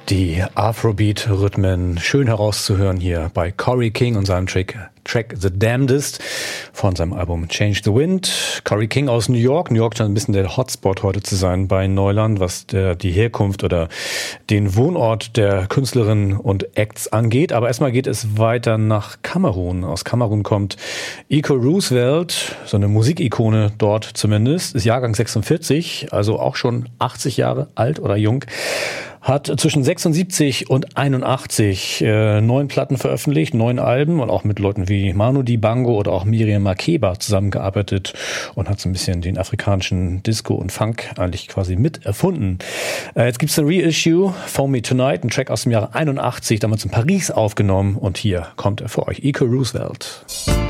Die Afrobeat-Rhythmen schön herauszuhören hier bei Corey King und seinem Track The Damnedest von seinem Album Change the Wind. Corey King aus New York. New York scheint ein bisschen der Hotspot heute zu sein bei Neuland, was die Herkunft oder den Wohnort der Künstlerinnen und Acts angeht. Aber erstmal geht es weiter nach Kamerun. Aus Kamerun kommt Iko Roosevelt, so eine Musikikone dort zumindest, ist Jahrgang 46, also auch schon 80 Jahre alt oder jung. Hat zwischen 76 und 81 9 Platten veröffentlicht, 9 Alben und auch mit Leuten wie Manu Dibango oder auch Miriam Makeba zusammengearbeitet und hat so ein bisschen den afrikanischen Disco und Funk eigentlich quasi mit erfunden. Jetzt gibt's ein Reissue, Phone Me Tonight, ein Track aus dem Jahre 81, damals in Paris aufgenommen und hier kommt er für euch, Iko Roosevelt.